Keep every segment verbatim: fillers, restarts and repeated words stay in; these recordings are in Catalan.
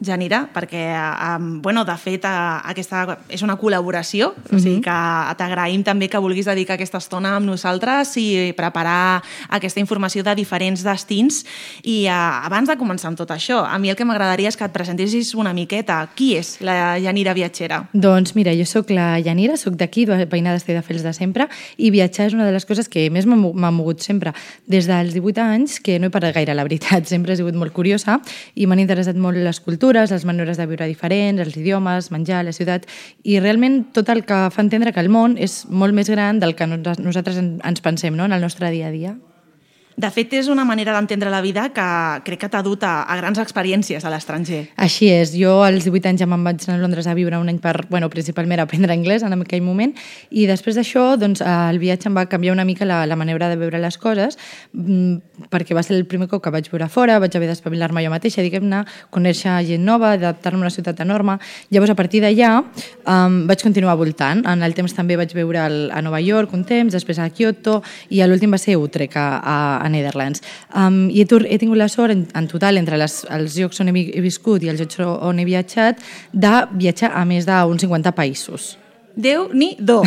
Janira, perquè, um, bueno, de fet, uh, aquesta és una col·laboració, mm-hmm. o sigui que t'agraïm també que vulguis dedicar aquesta estona amb nosaltres i preparar aquesta informació de diferents destins. I uh, abans de començar amb tot això, a mi el que m'agradaria és que et presentessis una miqueta. Qui és la Janira viatgera? Doncs mira, jo sóc la Janira, sóc d'aquí, veïna d'Estadefels de sempre, i viatjar és una de les coses que més m'ha mogut sempre. Des dels divuit anys, que no he parat gaire, la veritat, sempre he sigut molt curiosa i m'han interessat molt les cultures, les maneres de viure diferents, els idiomes, menjar, la ciutat, i realment tot el que fa entendre que el món és molt més gran del que nosaltres ens pensem, no?, en el nostre dia a dia. De fet, és una manera d'entendre la vida que crec que t'ha dut a, a grans experiències a l'estranger. Així és. Jo als divuit anys ja me'n vaig anar a Londres a viure un any per, bueno, principalment a aprendre anglès en aquell moment, i després d'això, doncs, el viatge em va canviar una mica la, la manera de veure les coses, perquè va ser el primer cop que vaig viure fora, vaig haver d'espavilar-me jo mateixa, diguem-ne, conèixer gent nova, adaptar-me a una ciutat enorme. Llavors, a partir d'allà, um, vaig continuar voltant. En el temps també vaig viure a Nova York un temps, després a Kyoto, i l'últim va ser Utrecht, a, a a Netherlands. Um, I he, he tingut la sort, en, en total, entre les, els llocs on he, he viscut i els llocs on he viatjat, de viatjar a més d'uns cinquanta països. Déu-n'hi-do!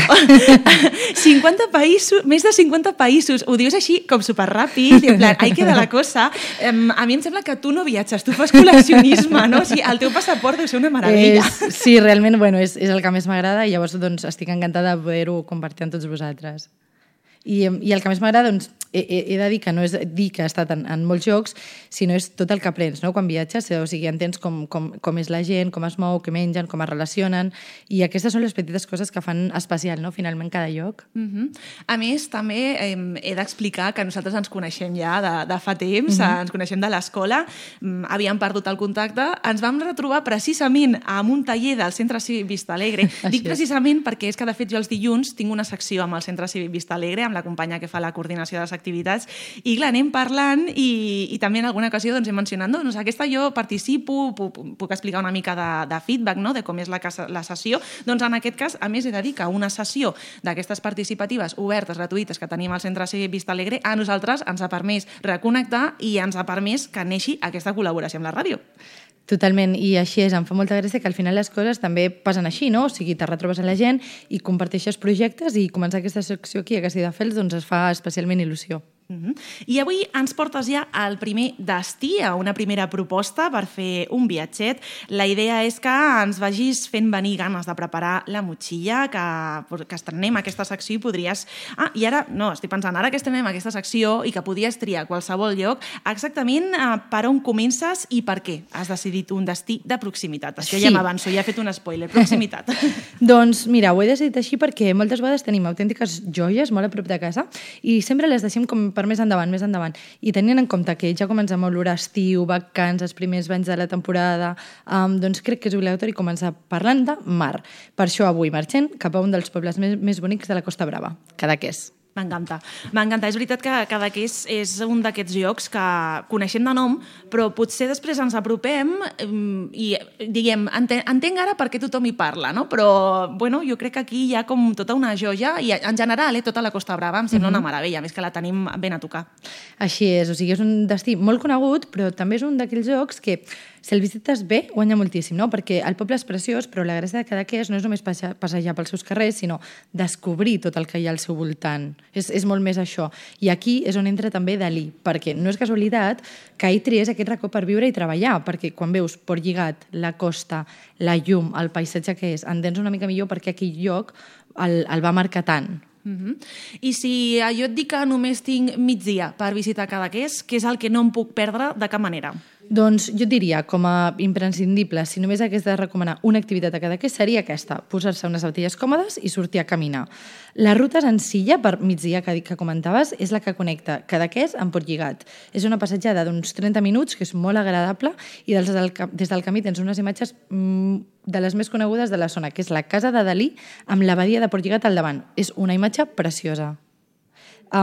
cinquanta països, més de cinquanta països. Ho dius així com superràpid, i en plan, ahí queda la cosa. Um, a mi em sembla que tu no viatges, tu fas col·leccionisme, no? O sigui, el teu passaport deu ser una meravella. És, sí, realment, bueno, és, és el que més m'agrada, i llavors doncs, estic encantada de poder-ho compartir amb tots vosaltres. I, i el que més m'agrada, doncs, he, he de dir que no és dir que he estat en, en molts llocs, sinó és tot el que aprens, no?, quan viatges, o sigui, entens com, com, com és la gent, com es mou, què mengen, com es relacionen, i aquestes són les petites coses que fan especial, no?, finalment, cada lloc. Uh-huh. A més, també eh, he d'explicar que nosaltres ens coneixem ja de, de fa temps, uh-huh. ens coneixem de l'escola, havíem perdut el contacte, ens vam retrobar precisament en un taller del Centre Cívic Vista Alegre. Dic precisament perquè és que, de fet, jo els dilluns tinc una secció amb el Centre Cívic Vista Alegre, amb la companya que fa la coordinació de les activitats, i clar, anem parlant i, i també en alguna ocasió doncs, hem mencionat, doncs, aquesta jo participo, puc, puc explicar una mica de, de feedback, no?, de com és la, casa, la sessió. Doncs en aquest cas, a més, he de dir que una sessió d'aquestes participatives obertes, gratuïtes, que tenim al Centre Cívic Vista Alegre, a nosaltres ens ha permès reconnectar i ens ha permès que neixi aquesta col·laboració amb la ràdio. Totalment, i així és, em fa molta gràcia que al final les coses també passen així, no? O sigui, te retrobes amb la gent i comparteixes projectes, i començar aquesta secció aquí a Castelldefels doncs es fa especialment il·lusió. Uh-huh. I avui ens portes ja al primer destí, a una primera proposta per fer un viatget. La idea és que ens vagis fent venir ganes de preparar la motxilla, que, que estrenem aquesta secció i podries... Ah, i ara, no, estic pensant, ara que estrenem aquesta secció i que podies triar qualsevol lloc, exactament eh, per on comences i per què has decidit un destí de proximitat. Això sí. Ja m'avanço, ja he fet un spoiler, proximitat. Doncs mira, ho he decidit així perquè moltes vegades tenim autèntiques joies molt a prop de casa i sempre les deixem com per més endavant, més endavant. I tenint en compte que ja comença a olorar estiu, vacants, els primers banys de la temporada, um, doncs crec que és obligatori començar parlant de mar. Per això avui marxem cap a un dels pobles més, més bonics de la Costa Brava, Cadaqués. M'encanta. M'encanta. És veritat que Cadaqués és un d'aquests llocs que coneixem de nom, però potser després ens apropem i diguem, entenc, entenc ara per què tothom hi parla, no? Però bueno, jo crec que aquí hi ha com tota una joia i en general eh, tota la Costa Brava em sembla uh-huh. una meravella, més que la tenim ben a tocar. Així és, o sigui, és un destí molt conegut, però també és un d'aquells llocs que si el visites bé, guanya moltíssim, no? Perquè el poble és preciós, però la gràcia de Cadaqués no és només passejar pels seus carrers, sinó descobrir tot el que hi ha al seu voltant. És, és molt més això. I aquí és on entra també Dalí, perquè no és casualitat que ell triés aquest racó per viure i treballar, perquè quan veus Port Lligat, la costa, la llum, el paisatge que és, entens una mica millor perquè aquell lloc el, el va marcar tant. Uh-huh. I si jo et dic que només tinc migdia per visitar Cadaqués, què és el que no em puc perdre de cap manera? Doncs jo et diria, com a imprescindible, si només hagués de recomanar una activitat a Cadaqués, seria aquesta, posar-se unes sabatilles còmodes i sortir a caminar. La ruta senzilla per migdia que, que comentaves és la que connecta Cadaqués amb Port Lligat. És una passejada d'uns trenta minuts, que és molt agradable, i des del, des del camí tens unes imatges mmm, de les més conegudes de la zona, que és la casa de Dalí amb la badia de Port Lligat al davant. És una imatge preciosa. Um,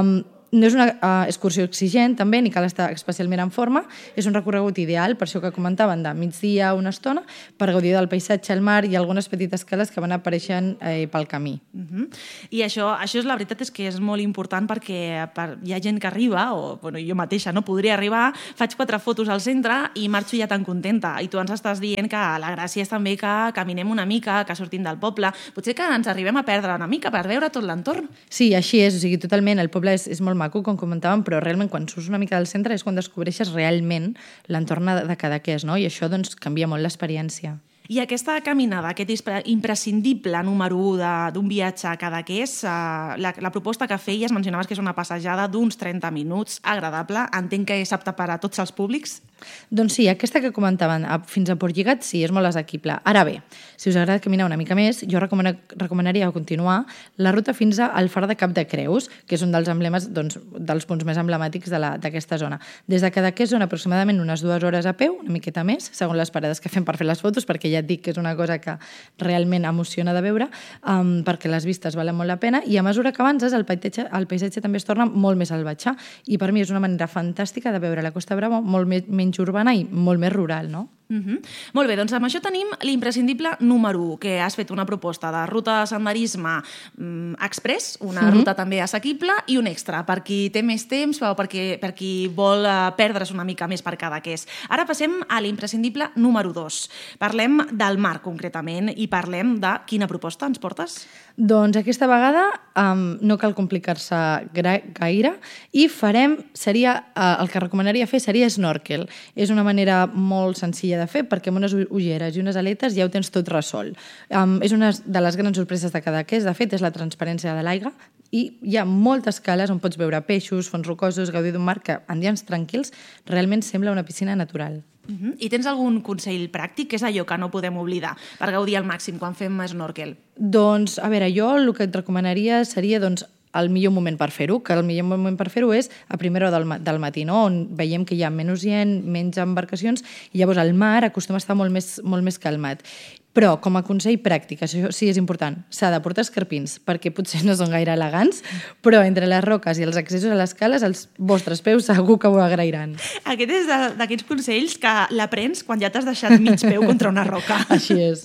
no és una uh, excursió exigent, també, ni cal estar especialment en forma. És un recorregut ideal, per això que comentaven, de migdia una estona, per gaudir del paisatge, el mar i algunes petites cales que van apareixent eh, pel camí. Uh-huh. I això, això és la veritat és que és molt important perquè per, hi ha gent que arriba, o bueno, jo mateixa no podria arribar, faig quatre fotos al centre i marxo ja tan contenta. I tu ens estàs dient que la gràcia és també que caminem una mica, que sortim del poble. Potser que ens arribem a perdre una mica per veure tot l'entorn. Sí, així és, o sigui, totalment. El poble és, és molt maco, com comentàvem, però realment quan surts una mica del centre és quan descobreixes realment l'entorn de Cadaqués, no? I això doncs, canvia molt l'experiència. I aquesta caminada, aquest imprescindible número u d'un viatge a Cadaqués, eh, la, la proposta que feies, mencionaves que és una passejada d'uns trenta minuts, agradable, entenc que és apta per a tots els públics? Doncs sí, aquesta que comentaven, fins a Portlligat, sí, és molt assequible. Ara bé, si us agrada caminar una mica més, jo recomana, recomanaria continuar la ruta fins al Far de Cap de Creus, que és un dels emblemes, doncs, dels punts més emblemàtics d'aquesta zona. Des de Cadaqués són aproximadament unes dues hores a peu, una miqueta més, segons les parades que fem per fer les fotos, perquè ja et dic que és una cosa que realment emociona de veure, um, perquè les vistes valen molt la pena, i a mesura que avances el paisatge, el paisatge també es torna molt més salvatge, i per mi és una manera fantàstica de veure la Costa Brava molt més, menys urbana i molt més rural, no? Uh-huh. Molt bé, doncs amb això tenim l'imprescindible número u, que has fet una proposta de ruta de senderisme um, express, una uh-huh. ruta també assequible i un extra, per qui té més temps o per qui, per qui vol uh, perdre's una mica més per Cadaqués. Ara passem a l'imprescindible número dos. Parlem del mar, concretament, i parlem de quina proposta ens portes? Doncs aquesta vegada um, no cal complicar-se gaire i farem, seria, uh, el que recomanaria fer seria snorkel. És una manera molt senzilla de fer perquè amb unes ulleres i unes aletes ja ho tens tot resolt. Um, és una de les grans sorpreses de Cadaqués, de fet, és la transparència de l'aigua i hi ha moltes cales on pots veure peixos, fons rocosos, gaudir d'un mar que en dies tranquils realment sembla una piscina natural. Uh-huh. I tens algun consell pràctic? Què és allò que no podem oblidar per gaudir al màxim quan fem snorkel? Doncs, a veure, jo el que et recomanaria seria doncs, el millor moment per fer-ho, que el millor moment per fer-ho és a primera hora del, del matí, no? On veiem que hi ha menys gent, menys embarcacions, i llavors el mar acostuma a estar molt més, molt més calmat. Però, com a consell pràctic, això sí és important, s'ha de portar escarpins, perquè potser no són gaire elegants, però entre les roques i els accessos a les cales, els vostres peus segur que ho agrairan. Aquest és d'aquests consells que l'aprens quan ja t'has deixat mig peu contra una roca. Així és.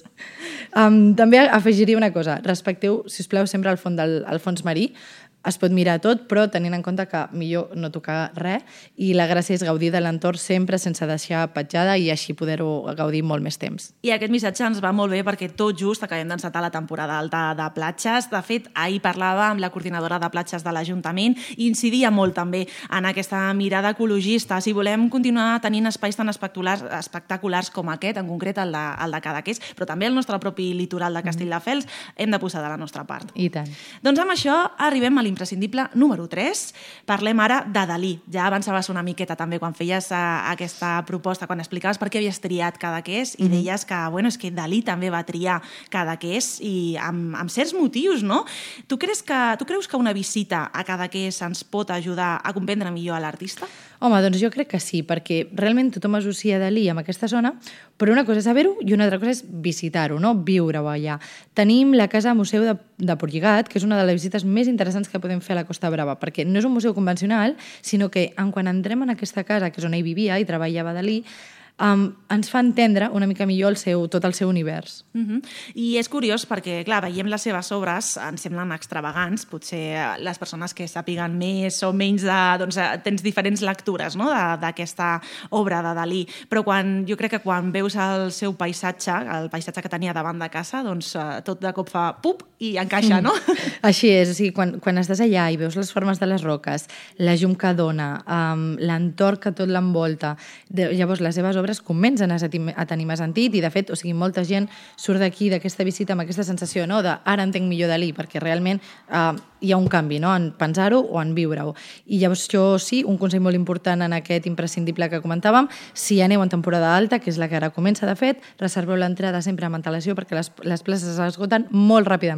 Um, també afegiria una cosa, respecteu, sisplau, sempre el fons, del, el fons marí. Es pot mirar tot, però tenint en compte que millor no tocar res i la gràcia és gaudir de l'entorn sempre sense deixar petjada i així poder-ho gaudir molt més temps. I aquest missatge ens va molt bé perquè tot just acabem d'encetar la temporada alta de platges. De fet, ahir parlava amb la coordinadora de platges de l'Ajuntament i incidia molt també en aquesta mirada ecologista. Si volem continuar tenint espais tan espectaculars, espectaculars com aquest, en concret el de, el de Cadaqués, però també el nostre propi litoral de Castelldefels, hem de posar de la nostra part. I tant. Doncs amb això arribem a imprescindible número tres. Parlem ara de Dalí. Ja avançaves una miqueta també quan feies uh, aquesta proposta, quan explicaves per què havies triat Cadaqués i mm-hmm. deies que, bueno, és que Dalí també va triar Cadaqués i amb, amb certs motius, no? Tu creus, que, tu creus que una visita a Cadaqués ens pot ajudar a comprendre millor a l'artista? Home, doncs jo crec que sí, perquè realment tothom associa Dalí amb aquesta zona, però una cosa és saber-ho i una altra cosa és visitar-ho, no? Viure-ho allà. Tenim la Casa Museu de, de Portlligat, que és una de les visites més interessants que podem fer a la Costa Brava, perquè no és un museu convencional, sinó que en quan entrem en aquesta casa, que és on ell vivia i treballava Dalí, Um, ens fa entendre una mica millor el seu, tot el seu univers. Uh-huh. I és curiós perquè, clar, veiem les seves obres, ens semblen extravagants, potser les persones que sàpiguen més o menys de... Doncs tens diferents lectures, no?, d'aquesta obra de Dalí, però quan, jo crec que quan veus el seu paisatge, el paisatge que tenia davant de casa, doncs tot de cop fa pup i encaixa, no? Mm. Així és, o sigui, quan, quan estàs allà i veus les formes de les roques, la llum que dona, um, l'entorn que tot l'envolta, llavors les seves obres comencen a tenir més sentit i, de fet, o sigui, molta gent surt d'aquí, d'aquesta visita, amb aquesta sensació, no?, de ara entenc millor Dalí, perquè realment eh, hi ha un canvi, no?, en pensar-ho o en viure-ho. I llavors jo sí, un consell molt important en aquest imprescindible que comentàvem, si aneu en temporada alta, que és la que ara comença, de fet, reserveu l'entrada sempre amb antelació perquè les, les places s'esgoten molt ràpidament.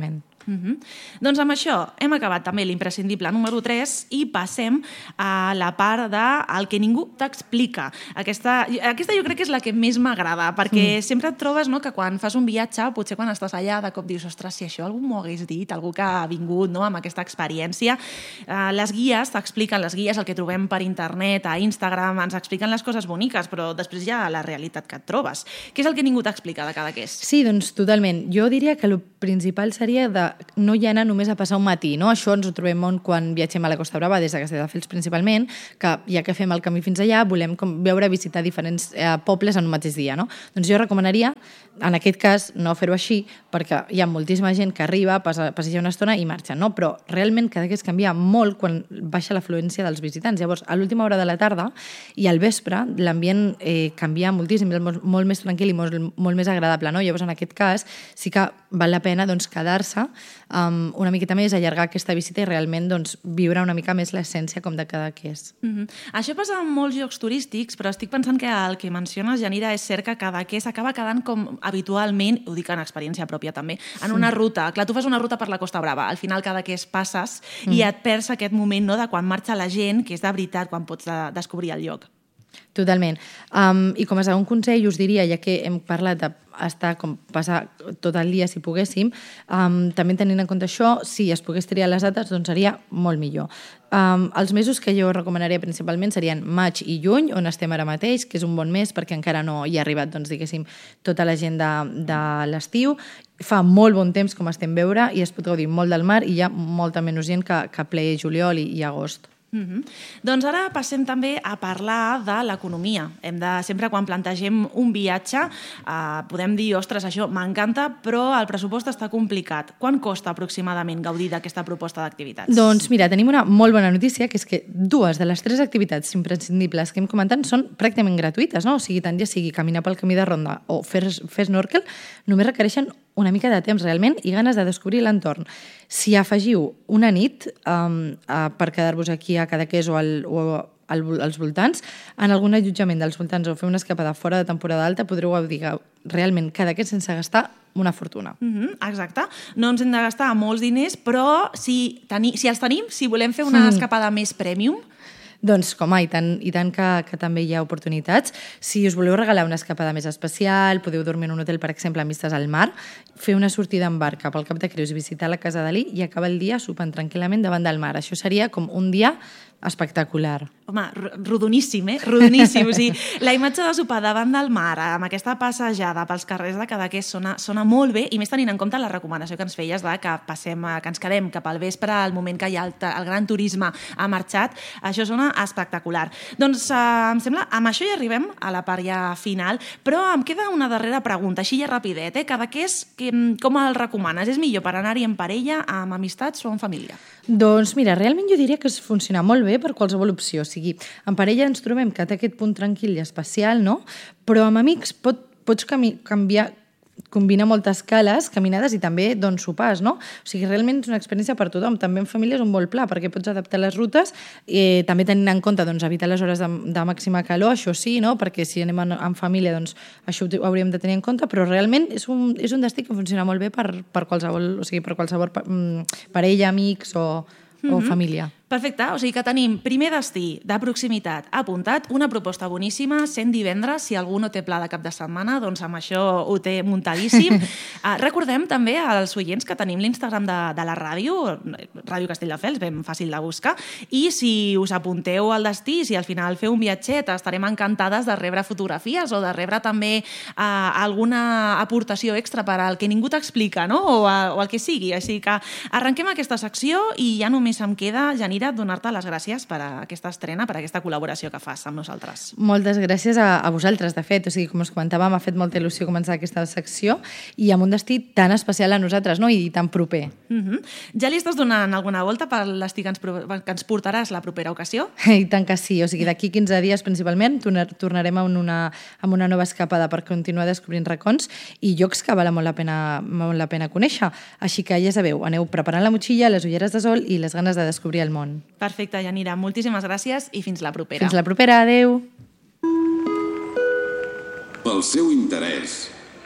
Uh-huh. Doncs amb això hem acabat també l'imprescindible número tres i passem a la part de el que ningú t'explica. Aquesta, aquesta jo crec que és la que més m'agrada, perquè mm. sempre et trobes, no, que quan fas un viatge, potser quan estàs allà de cop dius, ostres, si això algú m'ho hagués dit, algú que ha vingut, no, amb aquesta experiència. Uh, les guies t'expliquen, les guies, el que trobem per internet, a Instagram, ens expliquen les coses boniques, però després hi ha la realitat que et trobes. Què és el que ningú t'explica de Cadaqués? Sí, doncs totalment. Jo diria que el principal seria de no hi anar només a passar un matí, no? Això ens ho trobem molt quan viatgem a la Costa Brava, des de Castelldefels principalment, que ja que fem el camí fins allà, volem com veure, visitar diferents eh, pobles en un mateix dia, no? Doncs jo recomanaria, en aquest cas, no fer-ho així, perquè hi ha moltíssima gent que arriba, passa, passeja una estona i marxa, no? Però realment Cadaqués canvia molt quan baixa l'afluència dels visitants. Llavors, a l'última hora de la tarda i al vespre, l'ambient eh, canvia moltíssim, és molt, molt més tranquil i molt, molt més agradable, no? Llavors, en aquest cas, sí que val la pena doncs, quedar-se um, una miqueta més, allargar aquesta visita i realment doncs, viure una mica més l'essència com de Cadaqués. Mm-hmm. Això passa en molts llocs turístics, però estic pensant que el que menciones, Janira, és cert que Cadaqués acaba quedant com habitualment, ho dic en experiència pròpia també, en una ruta. Clar, tu fas una ruta per la Costa Brava, al final Cadaqués passes mm. i et perds aquest moment, no, de quan marxa la gent, que és de veritat quan pots de descobrir el lloc. Totalment. Um, I com a segon consell us diria, ja que hem parlat d'estar com passar tot el dia si poguéssim, um, també tenint en compte això, si es pogués triar les dates, doncs seria molt millor. Um, els mesos que jo recomanaria principalment serien maig i juny, on estem ara mateix, que és un bon mes perquè encara no hi ha arribat, doncs, diguéssim, tota la gent de, de l'estiu. Fa molt bon temps, com estem veure, i es pot gaudir molt del mar i hi ha molta menys gent que, que ple juliol i, i agost. Mm-hmm. Doncs ara passem també a parlar de l'economia. Hem de, sempre quan plantegem un viatge, eh, podem dir, ostres, això m'encanta, però el pressupost està complicat. Quan costa aproximadament gaudir d'aquesta proposta d'activitats? Doncs mira, tenim una molt bona notícia, que és que dues de les tres activitats imprescindibles que hem comentat són pràcticament gratuïtes, no? O sigui, tant ja sigui caminar pel camí de ronda o fer, fer snorkel, només requereixen una mica de temps realment i ganes de descobrir l'entorn. Si afegiu una nit um, uh, per quedar-vos aquí a Cadaqués o, al, o al, als voltants, en algun allotjament dels voltants o fer una escapada fora de temporada alta, podreu gaudir realment Cadaqués sense gastar una fortuna. Mm-hmm, exacte. No ens hem de gastar molts diners, però si, teni, si els tenim, si volem fer una mm. escapada més premium, doncs com a, i tant, i tant que, que també hi ha oportunitats. Si us voleu regalar una escapada més especial, podeu dormir en un hotel, per exemple, amb vistes al mar, fer una sortida en barca pel Cap de Creus, visitar la Casa Dalí i acabar el dia sopant tranquil·lament davant del mar. Això seria com un dia espectacular. Home, rodoníssim, eh? Rodoníssim. O sigui, la imatge de sopar davant del mar, amb aquesta passejada pels carrers de Cadaqués sona, sona molt bé, i més tenint en compte la recomanació que ens feies de que, passem, que ens quedem cap al vespre, al moment que hi ha el, el gran turisme ha marxat. Això sona espectacular. Doncs eh, em sembla, amb això ja arribem a la part ja final, però em queda una darrera pregunta, així ja rapidet, eh? Cadaqués, que, com el recomanes? És millor per anar-hi en parella, amb amistats o en família? Doncs mira, realment jo diria que es funciona molt bé per qualsevol opció. O sigui, en parella ens trobem que té aquest punt tranquil i especial, no? Però amb amics pot, pots cami- canviar, combinar moltes cales, caminades i també doncs, sopars, no? O sigui, realment és una experiència per tothom. També en família és un bon pla, perquè pots adaptar les rutes, eh, també tenint en compte doncs, evitar les hores de, de màxima calor, això sí, no? Perquè si anem en, en família, doncs, això ho hauríem de tenir en compte, però realment és un, és un destí que funciona molt bé per, per qualsevol, o sigui, per qualsevol parella, amics o, o mm-hmm. família. Perfecte, o sigui que tenim primer destí de proximitat apuntat, una proposta boníssima, sent divendres, si algú no té pla de cap de setmana, doncs amb això ho té muntadíssim. uh, recordem també als oients que tenim l'Instagram de, de la ràdio, Ràdio Castelldefels, ben fàcil de buscar, i si us apunteu al destí, si al final feu un viatget, estarem encantades de rebre fotografies o de rebre també uh, alguna aportació extra per al que ningú t'explica, no? O, uh, o el que sigui. Així que arrenquem aquesta secció i ja només em queda, Janira, donar-te les gràcies per a aquesta estrena, per a aquesta col·laboració que fas amb nosaltres. Moltes gràcies a, a vosaltres, de fet. O sigui, com us comentava, m'ha fet molta il·lusió començar aquesta secció i amb un destí tan especial a nosaltres, no? I tan proper. Mm-hmm. Ja li estàs donant alguna volta per l'estí que ens, que ens portaràs la propera ocasió? I tant que sí. O sigui, d'aquí quinze dies principalment tornarem amb una, amb una nova escapada per continuar descobrint racons i llocs que val molt la pena, molt la pena conèixer. Així que ja sabeu, aneu preparant la motxilla, les ulleres de sol i les ganes de descobrir el món. Perfecte, Janira. Moltíssimes gràcies i fins la propera. Fins la propera. Adéu. Pel seu interès,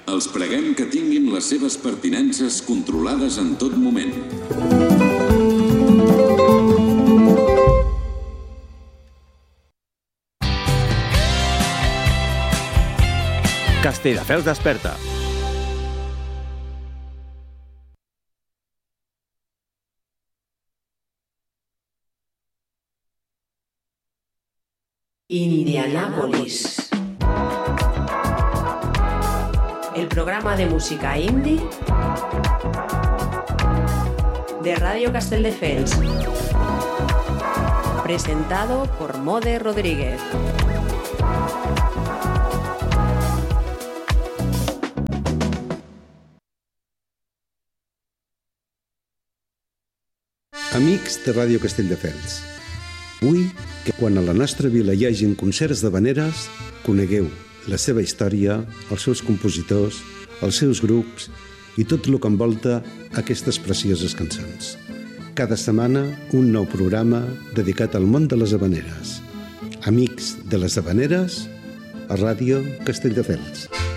Els preguem que tinguin les seves pertinences controlades en tot moment. Castelldefels desperta. Indianápolis. El programa de música indie de Radio Castelldefels. Presentado por Mode Rodríguez. Amics de Ràdio Castelldefels, vull que quan a la nostra vila hi hagin concerts d'havaneres, conegueu la seva història, els seus compositors, els seus grups i tot el que envolta aquestes precioses cançons. Cada setmana, un nou programa dedicat al món de les havaneres. Amics de les havaneres, a Ràdio Castelldefels.